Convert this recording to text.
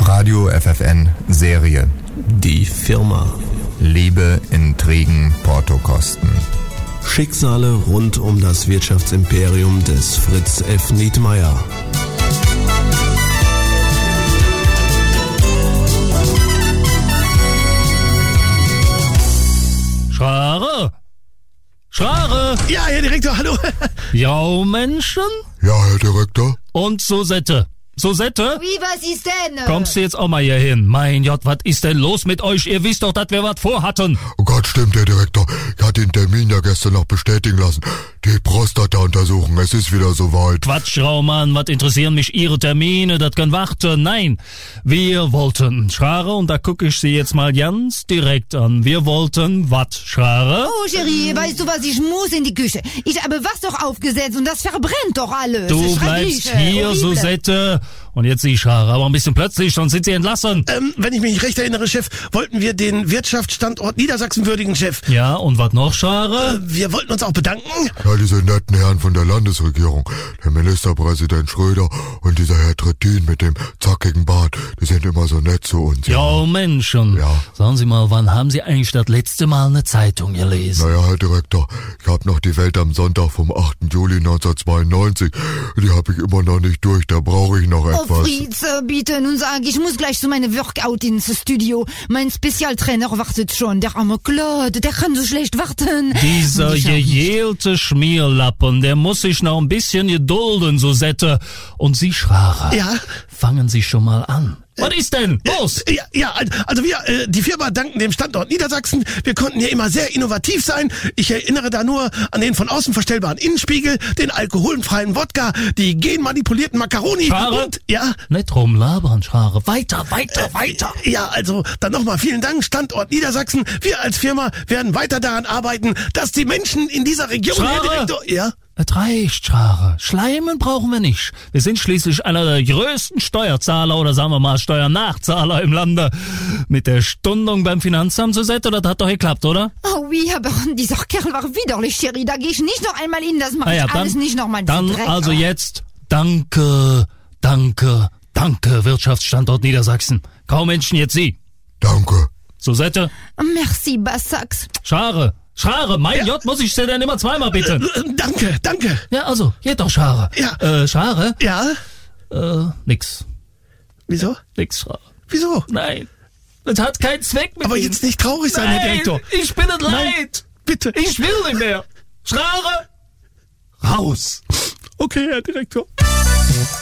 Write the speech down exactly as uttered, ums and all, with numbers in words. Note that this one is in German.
Radio F F N Serie. Die Firma. Liebe, Intrigen, Portokosten. Schicksale rund um das Wirtschaftsimperium des Fritz F. Nietmeyer. Schrare! Schrare! Ja, Herr Direktor, hallo. Ja, Menschen? Ja, Herr Direktor. Und Susette. Susette? Wie, was ist denn? Kommst du jetzt auch mal hier hin? Mein Gott, was ist denn los mit euch? Ihr wisst doch, dass wir was vorhatten. Oh Gott, stimmt, Herr Direktor. Ich hatte den Termin ja gestern noch bestätigen lassen. Die Prostata-Untersuchung, es ist wieder soweit. Quatsch, Raumann, was interessieren mich Ihre Termine? Das kann warten. Nein, wir wollten, Schrare, und da gucke ich Sie jetzt mal ganz direkt an. Wir wollten was, Schrare? Oh, Cherie, weißt du was, ich muss in die Küche. Ich habe Wasser aufgesetzt und das verbrennt doch alles. Du bleibst hier, Susette. Und jetzt Sie, Schrare, aber ein bisschen plötzlich, sonst sind Sie entlassen. Ähm, wenn ich mich recht erinnere, Chef, wollten wir den Wirtschaftsstandort Niedersachsen würdigen, Chef. Ja, und was noch, Schrare? Äh, wir wollten uns auch bedanken. Ja, diese netten Herren von der Landesregierung, der Ministerpräsident Schröder und dieser Herr Trittin mit dem zackigen Bart, die sind immer so nett zu uns. Ja, Menschen. Ja. Sagen Sie mal, wann haben Sie eigentlich das letzte Mal eine Zeitung gelesen? Naja, Herr Direktor, ich hab noch die Welt am Sonntag vom achten Juli neunzehnhundertzweiundneunzig. Die hab ich immer noch nicht durch, da brauche ich noch etwas. Oh, Fritz, bitte, nun sag, ich muss gleich zu meinem Workout ins Studio. Mein Spezialtrainer wartet schon, der arme Claude, der kann so schlecht warten. Dieser gejelte Schmierlappen, der muss sich noch ein bisschen gedulden, Susette. Und Sie, Schrare, Ja? fangen Sie schon mal an. Was ist denn? Los! Ja, ja, also wir, äh, die Firma danken dem Standort Niedersachsen. Wir konnten hier immer sehr innovativ sein. Ich erinnere da nur an den von außen verstellbaren Innenspiegel, den alkoholfreien Wodka, die genmanipulierten Macaroni Schrare? und, ja, Nicht rumlabern, Schrare. Weiter, weiter, weiter. ja, also dann nochmal vielen Dank, Standort Niedersachsen. Wir als Firma werden weiter daran arbeiten, dass die Menschen in dieser Region... Schrare? Herr Direktor, ja? Es reicht, Schrare. Schleimen brauchen wir nicht. Wir sind schließlich einer der größten Steuerzahler oder sagen wir mal Steuernachzahler im Lande. Mit der Stundung beim Finanzamt, Susette, das hat doch geklappt, oder? Oh, oui, aber dieser Kerl war widerlich, Cherie. Da gehe ich nicht noch einmal hin, das mache Ah ja, ich alles dann, nicht nochmal. Dann also jetzt Danke, danke, danke, Wirtschaftsstandort Niedersachsen. Kaum Menschen, jetzt Sie. Danke. Susette, Merci, Bassax. Schrare, Schrare, mein Gott, muss ich Sie denn immer zweimal bitten? Äh, danke, danke. Ja, also, geht doch, Schrare. Ja. Äh, Schrare? Ja? Äh, nix. Wieso? Nix, Schrare. Wieso? Nein. Das hat keinen Zweck mit Aber Ihnen. jetzt nicht traurig sein, Nein, Herr Direktor. ich bin es Nein, leid. bitte. Ich will nicht mehr. Schrare, raus. Okay, Herr Direktor.